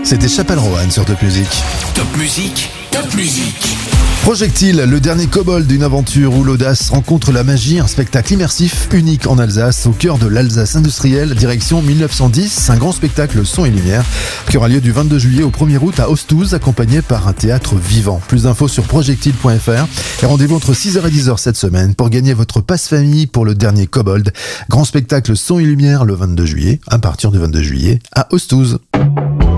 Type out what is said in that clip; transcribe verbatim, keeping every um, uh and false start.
C'était Chappell Rowan sur Top Music. Top Music, Top Music. Projectile, le dernier kobold d'une aventure où l'audace rencontre la magie, un spectacle immersif unique en Alsace, au cœur de l'Alsace industrielle, direction mille neuf cent dix, un grand spectacle son et lumière qui aura lieu du vingt-deux juillet au premier août à Ostouze, accompagné par un théâtre vivant. Plus d'infos sur projectile point f r et rendez-vous entre six heures et dix heures cette semaine pour gagner votre passe-famille pour le dernier kobold. Grand spectacle son et lumière le vingt-deux juillet, à partir du vingt-deux juillet à Ostouze.